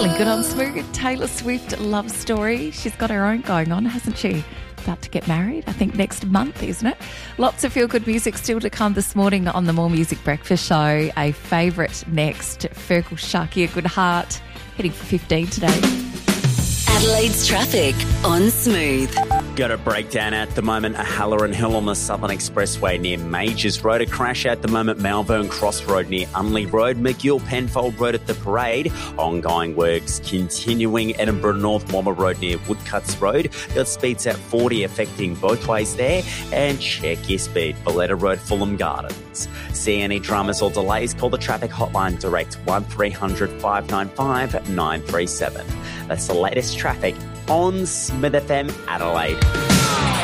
Feeling good on Smooth. Taylor Swift love story. She's got her own going on, hasn't she? About to get married, I think next month, isn't it? Lots of feel-good music still to come this morning on the More Music Breakfast Show. A favourite next, Fergal Sharkey, A Good Heart, heading for 15 today. Adelaide's traffic on Smooth. Got a breakdown at the moment, Halloran Hill on the Southern Expressway near Majors Road. A crash at the moment, Malvern Cross Road near Unley Road. McGill Penfold Road at the Parade. Ongoing works continuing. Edinburgh North Womber Road near Woodcuts Road. Got speeds at 40 affecting both ways there. And check your speed, Valletta Road, Fulham Gardens. See any dramas or delays, call the traffic hotline direct 1300 595 937. That's the latest traffic on Smith FM Adelaide.